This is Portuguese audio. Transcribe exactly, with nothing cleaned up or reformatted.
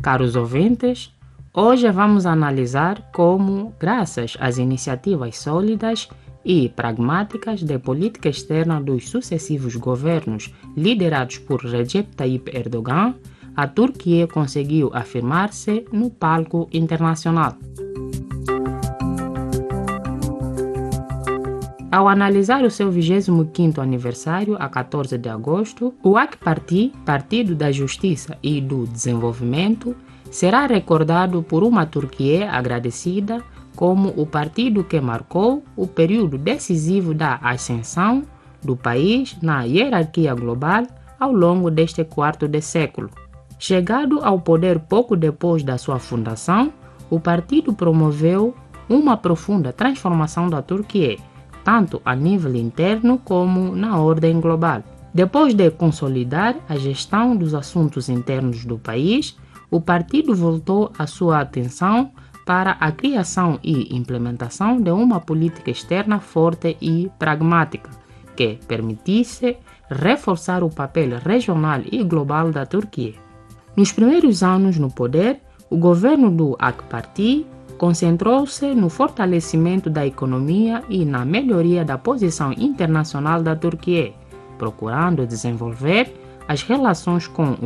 Caros ouvintes, hoje vamos analisar como, graças às iniciativas sólidas e pragmáticas de política externa dos sucessivos governos liderados por Recep Tayyip Erdogan, a Turquia conseguiu afirmar-se no palco internacional. Ao analisar o seu vigésimo quinto aniversário, a quatorze de agosto, o A K Parti, Partido da Justiça e do Desenvolvimento, será recordado por uma Turquia agradecida como o partido que marcou o período decisivo da ascensão do país na hierarquia global ao longo deste quarto de século. Chegado ao poder pouco depois da sua fundação, o partido promoveu uma profunda transformação da Turquia, tanto a nível interno como na ordem global. Depois de consolidar a gestão dos assuntos internos do país, o partido voltou a sua atenção para a criação e implementação de uma política externa forte e pragmática, que permitisse reforçar o papel regional e global da Turquia. Nos primeiros anos no poder, o governo do A K Parti concentrou-se no fortalecimento da economia e na melhoria da posição internacional da Turquia, procurando desenvolver as relações com